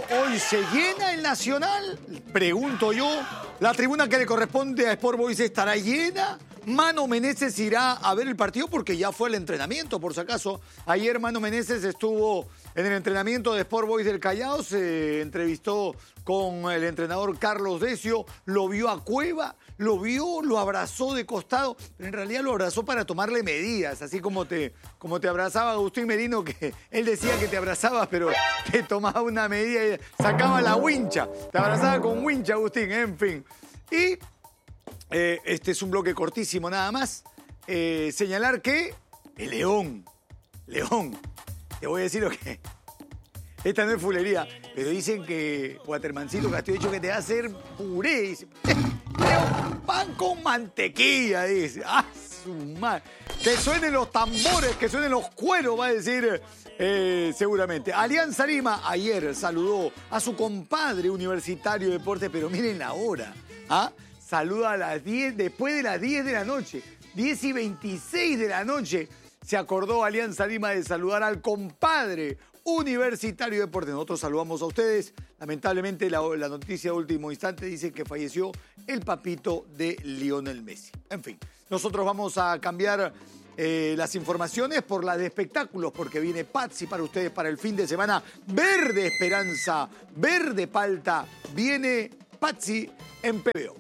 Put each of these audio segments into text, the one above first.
hoy se llena el Nacional. Pregunto yo, ¿la tribuna que le corresponde a Sport Boys estará llena? Mano Meneses irá a ver el partido porque ya fue el entrenamiento, por si acaso. Ayer Mano Meneses estuvo en el entrenamiento de Sport Boys del Callao, se entrevistó con el entrenador Carlos Decio, lo vio a Cueva, lo vio, lo abrazó de costado, pero en realidad lo abrazó para tomarle medidas, así como te abrazaba Agustín Merino, que él decía que te abrazaba, pero te tomaba una medida y sacaba la wincha, te abrazaba con wincha, Agustín, en fin. Y este es un bloque cortísimo nada más. Señalar que el León, te voy a decir lo que... Esta no es fulería, pero dicen que Watermancito Castillo ha dicho que te va a hacer puré. Dice, pan con mantequilla, dice. ¡Ah, su madre! Que suenen los tambores, que suenen los cueros, va a decir seguramente. Alianza Lima ayer saludó a su compadre Universitario de Deportes, pero miren la hora. ¿Ah? Saluda a las 10, después de las 10 de la noche, 10:26 de la noche, se acordó Alianza Lima de saludar al compadre Universitario de Deportes. Nosotros saludamos a ustedes. Lamentablemente la noticia de último instante dice que falleció el papito de Lionel Messi. En fin, nosotros vamos a cambiar las informaciones por las de espectáculos, porque viene Patsy para ustedes para el fin de semana. Verde Esperanza, verde palta, viene Patsy en PBO.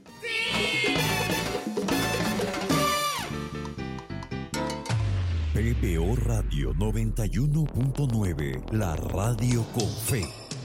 PBO Radio 91.9, la radio con fe.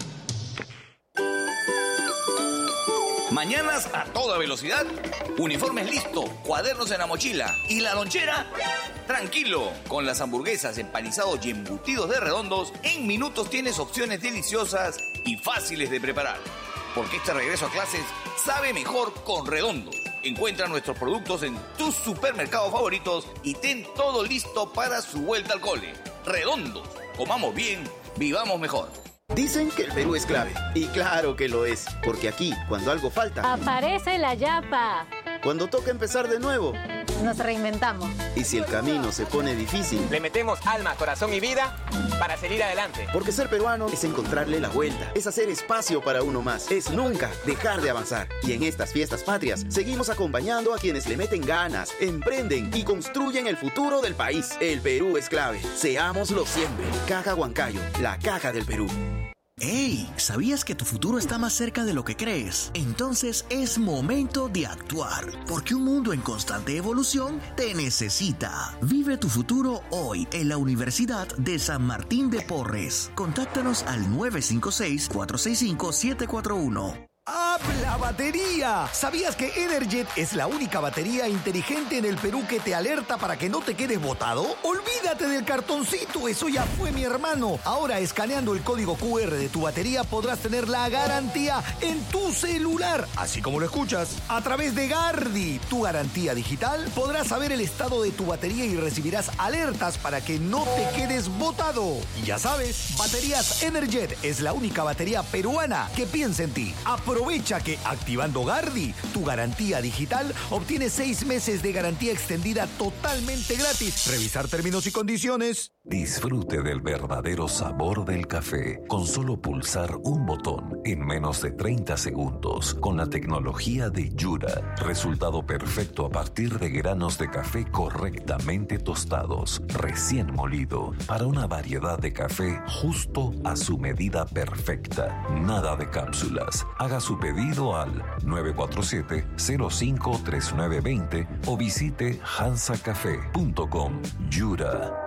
Mañanas a toda velocidad, uniformes listo, cuadernos en la mochila y la lonchera. Tranquilo, con las hamburguesas, empanizados y embutidos de Redondos, en minutos tienes opciones deliciosas y fáciles de preparar. Porque este regreso a clases sabe mejor con Redondos. Encuentra nuestros productos en tus supermercados favoritos y ten todo listo para su vuelta al cole. Redondos, comamos bien, vivamos mejor. Dicen que el Perú es clave. Y claro que lo es, porque aquí, cuando algo falta, aparece la yapa. Cuando toca empezar de nuevo, nos reinventamos. Y si el camino se pone difícil, le metemos alma, corazón y vida para seguir adelante. Porque ser peruano es encontrarle la vuelta, es hacer espacio para uno más, es nunca dejar de avanzar. Y en estas fiestas patrias, seguimos acompañando a quienes le meten ganas, emprenden y construyen el futuro del país. El Perú es clave. Seámoslo siempre. Caja Huancayo, la caja del Perú. ¡Hey! ¿Sabías que tu futuro está más cerca de lo que crees? Entonces es momento de actuar, porque un mundo en constante evolución te necesita. Vive tu futuro hoy en la Universidad de San Martín de Porres. Contáctanos al 956-465-741. ¡Habla batería! ¿Sabías que Energet es la única batería inteligente en el Perú que te alerta para que no te quedes botado? ¡Olvídate del cartoncito! ¡Eso ya fue, mi hermano! Ahora, escaneando el código QR de tu batería, podrás tener la garantía en tu celular. Así como lo escuchas. A través de Gardi, tu garantía digital, podrás saber el estado de tu batería y recibirás alertas para que no te quedes botado. Y ya sabes, Baterías Energet es la única batería peruana que piensa en ti. Aprovecha que activando Gardi, tu garantía digital, obtienes 6 meses de garantía extendida totalmente gratis. Revisar términos y condiciones. Disfrute del verdadero sabor del café con solo pulsar un botón en menos de 30 segundos con la tecnología de Yura. Resultado perfecto a partir de granos de café correctamente tostados, recién molido, para una variedad de café justo a su medida perfecta. Nada de cápsulas. Haga su pedido al 947-053920 o visite hansacafé.com. Yura.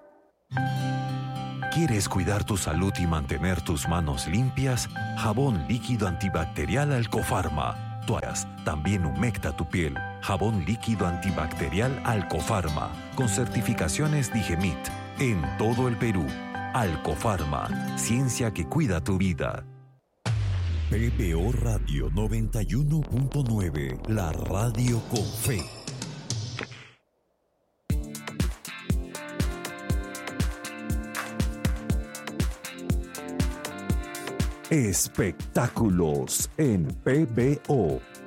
¿Quieres cuidar tu salud y mantener tus manos limpias? Jabón líquido antibacterial Alcofarma. Toallas, también humecta tu piel. Jabón líquido antibacterial Alcofarma, con certificaciones Digemit. En todo el Perú. Alcofarma, ciencia que cuida tu vida. PBO Radio 91.9, la radio con fe. Espectáculos en PBO.